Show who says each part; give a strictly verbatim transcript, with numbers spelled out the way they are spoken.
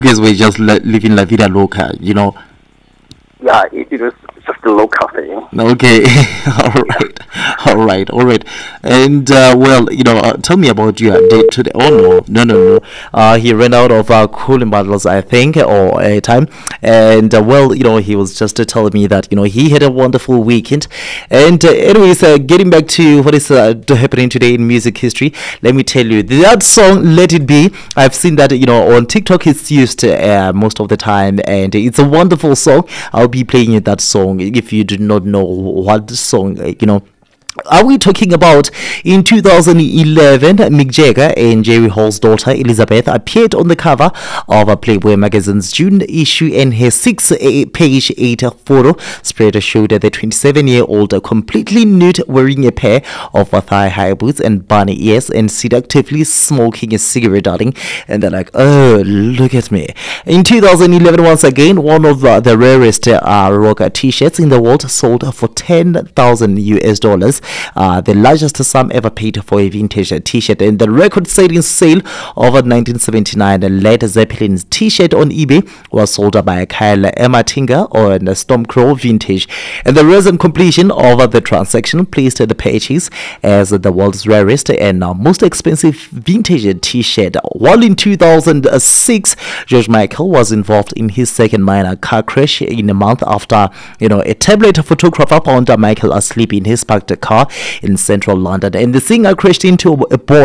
Speaker 1: Because we're just li- living la vida loca, you know.
Speaker 2: Yeah, it, it was just a local thing.
Speaker 1: Okay, all right, all right, all right. And uh, well, you know, uh, tell me about your date today. Oh no, no, no, no. Uh, he ran out of uh, cooling bottles, I think, or a time. And uh, well, you know, he was just uh, telling me that you know he had a wonderful weekend. And uh, anyways, uh, getting back to what is uh, happening today in music history, let me tell you that song "Let It Be." I've seen that you know on TikTok it's used uh, most of the time, and it's a wonderful song. I'll be playing you that song if you do not know what song, you know. Are we talking about in two thousand eleven, Mick Jagger and Jerry Hall's daughter Elizabeth appeared on the cover of a Playboy magazine's June issue, and her six-page eight photo spread showed the twenty-seven-year-old completely nude, wearing a pair of thigh-high boots and bunny ears, and seductively smoking a cigarette, darling. And they're like, oh, look at me. In two thousand eleven, once again, one of uh, the rarest uh, rock t-shirts in the world sold for ten thousand U S dollars. Uh, the largest sum ever paid for a vintage t-shirt, and the record-setting sale of nineteen seventy-nine Led Zeppelin's t-shirt on eBay was sold by Kyle Ematinga on the Stormcrow Vintage, and the recent completion of the transaction placed the purchase as the world's rarest and most expensive vintage t-shirt. While in two thousand six, George Michael was involved in his second minor car crash in a month after you know a tablet photographer found Michael asleep in his parked car in central London, and the singer crashed into a board